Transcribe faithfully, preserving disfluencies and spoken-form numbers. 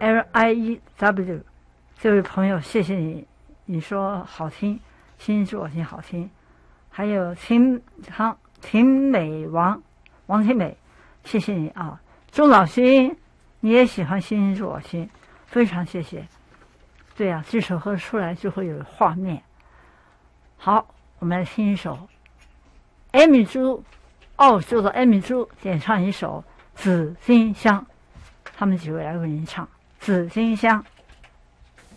L I E W， 这位朋友，谢谢你，你说好听，星星助我心好听。还有秦康秦美王王秦美，谢谢你啊。钟老勋，你也喜欢星星助我心，非常谢谢。对呀、啊，这首歌出来就会有画面。好，我们来听一首艾米珠，澳洲的艾米珠演唱一首《紫金香》，他们几位来为您唱《紫金香》。